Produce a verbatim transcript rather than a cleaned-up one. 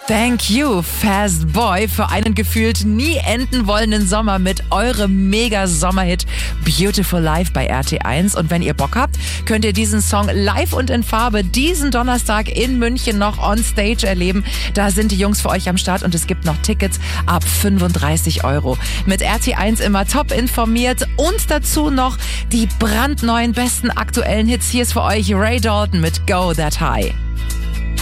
Thank you, Fast Boy, für einen gefühlt nie enden wollenden Sommer mit eurem Mega-Sommerhit Beautiful Life bei R T eins. Und wenn ihr Bock habt, könnt ihr diesen Song live und in Farbe diesen Donnerstag in München noch on Stage erleben. Da sind die Jungs für euch am Start und es gibt noch Tickets ab fünfunddreißig Euro. Mit R T eins immer top informiert und dazu noch die brandneuen besten aktuellen Hits. Hier ist für euch Ray Dalton mit Go That High.